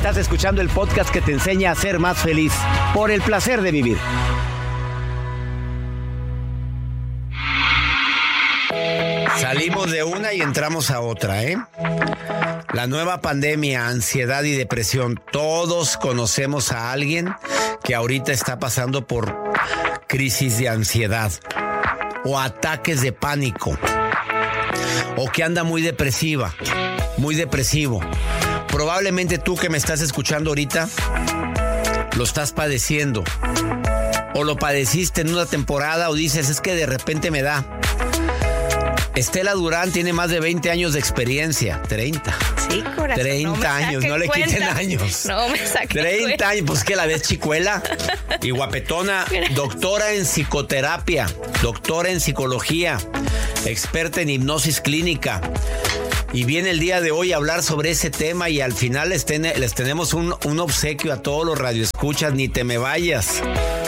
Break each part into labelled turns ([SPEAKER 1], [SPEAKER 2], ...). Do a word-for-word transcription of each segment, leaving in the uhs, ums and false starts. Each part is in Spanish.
[SPEAKER 1] Estás escuchando el podcast que te enseña a ser más feliz por el placer de vivir. Salimos de una y entramos a otra, ¿eh? La nueva pandemia, ansiedad y depresión. Todos conocemos a alguien que ahorita está pasando por crisis de ansiedad o ataques de pánico, o que anda muy depresiva, muy depresivo. Probablemente tú que me estás escuchando ahorita lo estás padeciendo, o lo padeciste en una temporada, o dices, es que de repente me da. Estela Durán tiene más de veinte años de experiencia. treinta.
[SPEAKER 2] Sí, corazón.
[SPEAKER 1] treinta
[SPEAKER 2] no
[SPEAKER 1] años, no le
[SPEAKER 2] cuenta.
[SPEAKER 1] quiten años.
[SPEAKER 2] No me saques
[SPEAKER 1] treinta
[SPEAKER 2] cuenta.
[SPEAKER 1] años, pues que la ves chicuela y guapetona. Doctora en psicoterapia, doctora en psicología, experta en hipnosis clínica. Y viene el día de hoy a hablar sobre ese tema, y al final les, ten, les tenemos un, un obsequio a todos los radioescuchas. Ni te me vayas.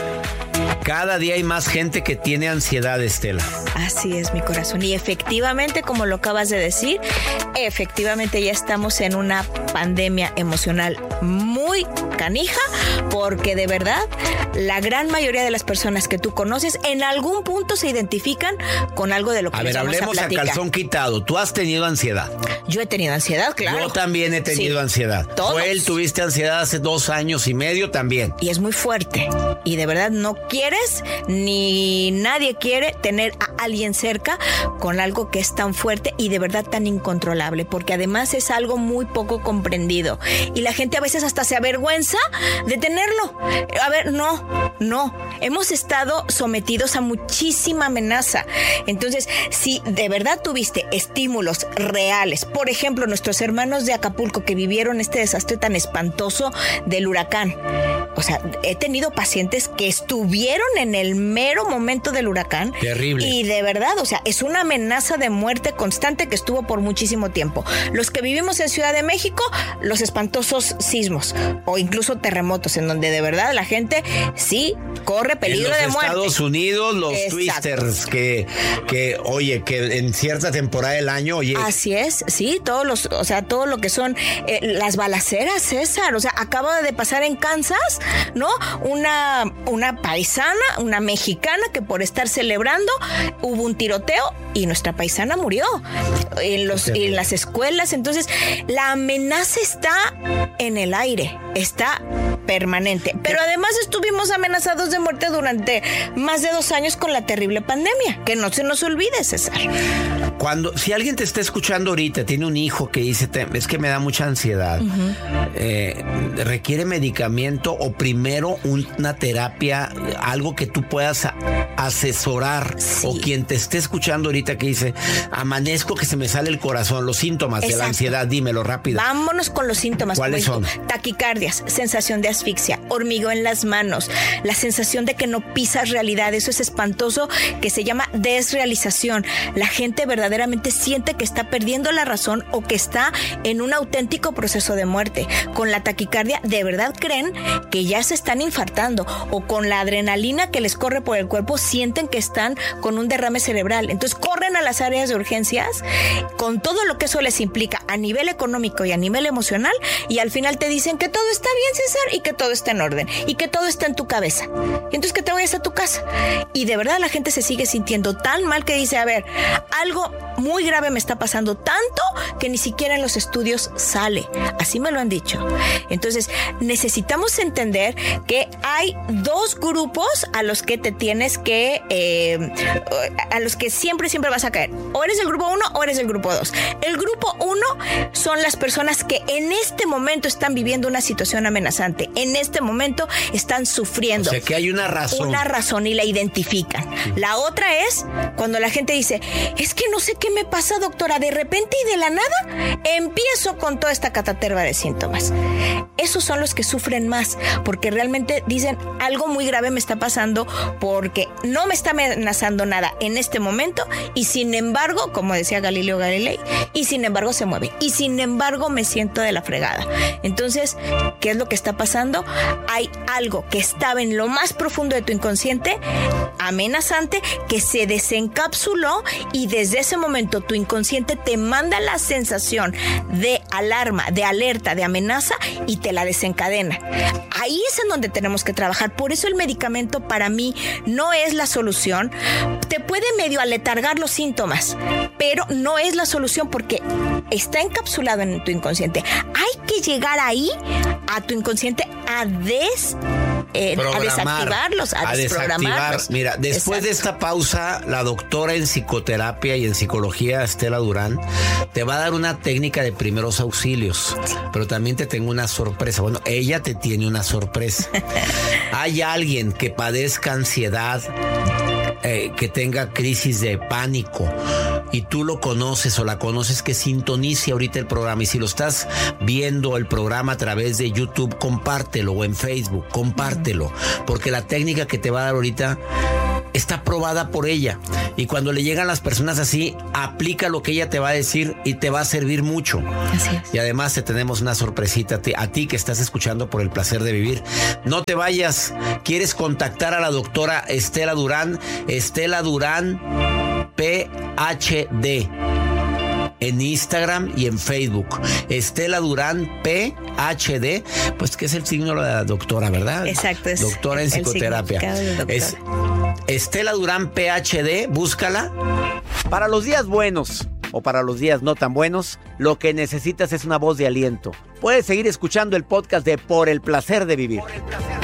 [SPEAKER 1] Cada día hay más gente que tiene ansiedad, Estela.
[SPEAKER 2] Así es, mi corazón. Y efectivamente, como lo acabas de decir, efectivamente ya estamos en una pandemia emocional muy canija, porque de verdad la gran mayoría de las personas que tú conoces en algún punto se identifican con algo de lo que
[SPEAKER 1] a
[SPEAKER 2] les
[SPEAKER 1] ver,
[SPEAKER 2] vamos a
[SPEAKER 1] hablemos a,
[SPEAKER 2] platicar.
[SPEAKER 1] calzón quitado. ¿Tú has tenido ansiedad?
[SPEAKER 2] Yo he tenido ansiedad, claro.
[SPEAKER 1] Yo también he tenido
[SPEAKER 2] Sí.
[SPEAKER 1] ansiedad.
[SPEAKER 2] Todos.
[SPEAKER 1] Joel, tuviste ansiedad hace dos años y medio también.
[SPEAKER 2] Y es muy fuerte. Y de verdad no quieres, ni nadie quiere tener a alguien cerca con algo que es tan fuerte y de verdad tan incontrolable, porque además es algo muy poco comprendido. Y la gente a veces hasta se avergüenza de tenerlo. A ver, no, no. Hemos estado sometidos a muchísima amenaza. Entonces, si de verdad tuviste estímulos reales, por ejemplo, nuestros hermanos de Acapulco que vivieron este desastre tan espantoso del huracán. O sea, he tenido pacientes que estuvieron en el mero momento del huracán.
[SPEAKER 1] Terrible.
[SPEAKER 2] Y de verdad, o sea, es una amenaza de muerte constante que estuvo por muchísimo tiempo. Los que vivimos en Ciudad de México, los espantosos sismos o incluso terremotos, en donde de verdad la gente sí corre peligro de muerte.
[SPEAKER 1] En los Estados Unidos, los
[SPEAKER 2] Exacto.
[SPEAKER 1] twisters que, que, oye, que en cierta temporada del año, oye.
[SPEAKER 2] Así es, sí, todos los, o sea, todo lo que son eh, las balaceras, César. O sea, acaba de pasar en Kansas, ¿no? Una, una paisana, una mexicana que por estar celebrando hubo un tiroteo y nuestra paisana murió en, los, en las escuelas. Entonces, la amenaza está en el aire, está permanente. Pero además estuvimos amenazados de muerte durante más de dos años con la terrible pandemia. Que no se nos olvide, César.
[SPEAKER 1] Cuando, si alguien te está escuchando ahorita, tiene un hijo que dice, es que me da mucha ansiedad, uh-huh. eh, ¿requiere medicamento o primero una terapia, algo que tú puedas a, asesorar? Sí. O quien te esté escuchando ahorita que dice, amanezco que se me sale el corazón, los síntomas Exacto. de la ansiedad, dímelo rápido.
[SPEAKER 2] Vámonos con los síntomas.
[SPEAKER 1] ¿Cuáles son?
[SPEAKER 2] Taquicardias, sensación de asfixia, hormigueo en las manos, la sensación de que no pisas realidad, eso es espantoso, que se llama desrealización. La gente verdaderamente siente que está perdiendo la razón o que está en un auténtico proceso de muerte. Con la taquicardia, de verdad creen que ya se están infartando, o con la adrenalina que les corre por el cuerpo, sienten que están con un derrame cerebral. Entonces corren a las áreas de urgencias con todo lo que eso les implica a nivel económico y a nivel emocional, y al final te dicen que todo está bien, César, y que todo está en orden, y que todo está en tu cabeza. Y entonces que te vayas a tu casa. Y de verdad la gente se sigue sintiendo tan mal que dice, a ver, algo muy grave me está pasando, tanto que ni siquiera en los estudios sale. Así me lo han dicho. Entonces, necesitamos entender que hay dos grupos a los que te tienes que, eh, a los que siempre, siempre vas a caer. O eres el grupo uno o eres el grupo dos. El grupo uno son las personas que en este momento están viviendo una situación amenazante. En este momento están sufriendo.
[SPEAKER 1] O sea, que hay una razón.
[SPEAKER 2] Una razón y la identifican. La otra es cuando la gente dice, es que no sé qué me pasa, doctora, de repente y de la nada empiezo con toda esta cataterva de síntomas. Esos son los que sufren más, porque realmente dicen, algo muy grave me está pasando, porque no me está amenazando nada en este momento, y sin embargo, como decía Galileo Galilei, y sin embargo se mueve, y sin embargo me siento de la fregada. Entonces, ¿qué es lo que está pasando? Hay algo que estaba en lo más profundo de tu inconsciente, amenazante, que se desencapsuló, y desde ese momento tu inconsciente te manda la sensación de alarma, de alerta, de amenaza y te la desencadena. Ahí es en donde tenemos que trabajar. Por eso el medicamento para mí no es la solución. Te puede medio aletargar los síntomas, pero no es la solución porque está encapsulado en tu inconsciente. Hay que llegar ahí a tu inconsciente a des Eh, a desactivarlos, a,
[SPEAKER 1] a
[SPEAKER 2] desprogramarlos.
[SPEAKER 1] Desactivar. Mira, después Exacto. de esta pausa, la doctora en psicoterapia y en psicología, Estela Durán, te va a dar una técnica de primeros auxilios, sí. pero también te tengo una sorpresa. Bueno, ella te tiene una sorpresa. Hay alguien que padezca ansiedad, eh, que tenga crisis de pánico, y tú lo conoces o la conoces, que sintonice ahorita el programa. Y si lo estás viendo el programa a través de YouTube, compártelo, o en Facebook, compártelo, porque la técnica que te va a dar ahorita está probada por ella. Y cuando le llegan las personas así, aplica lo que ella te va a decir y te va a servir mucho.
[SPEAKER 2] Así es.
[SPEAKER 1] Y además te tenemos una sorpresita a ti, a ti que estás escuchando por el placer de vivir. No te vayas. ¿Quieres contactar a la doctora Estela Durán? Estela Durán P H D en Instagram y en Facebook. Estela Durán P H D, pues que es el signo de la doctora, ¿verdad?
[SPEAKER 2] Exacto. Es
[SPEAKER 1] doctora en psicoterapia. Es Estela Durán P H D, búscala. Para los días buenos o para los días no tan buenos, lo que necesitas es una voz de aliento. Puedes seguir escuchando el podcast de Por el placer de vivir. Por el placer.